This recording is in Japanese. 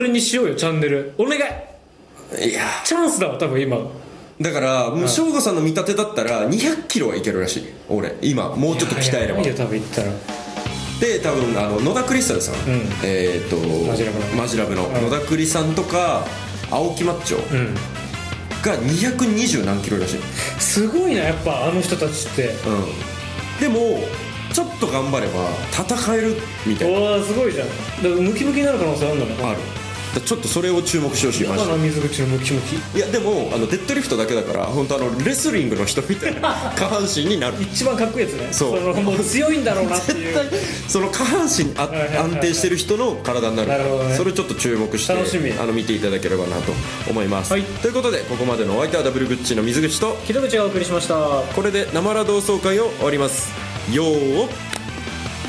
れにしようよチャンネルお願い。 いやチャンスだわ多分今。 だからもう省吾さんの見立てだったら200キロはいけるらしい俺今もうちょっと鍛えれば。 いや多分言ったらで多分野田クリスタルさん、マジラブの野田クリさんとか青木マッチョが220何キロらしい。 すごいなやっぱあの人たちって。 でもちょっと頑張れば戦えるみたいな。 おーすごいじゃん。だからムキムキになる可能性あるんだもん。 ある。ちょっとそれを注目してほしい。 だから水口のムキムキ。 いやでもデッドリフトだけだから本当レスリングの人みたいな下半身になる。 一番かっこいいやつね。 そうもう強いんだろうなっていう絶対その下半身安定してる人の体になるから、 ね、 それちょっと注目して楽しみ見ていただければなと思います、はい、ということでここまでのお相手はダブルグッチの水口と木戸口がお送りしました。 これで生ラ同窓会を終わります。よー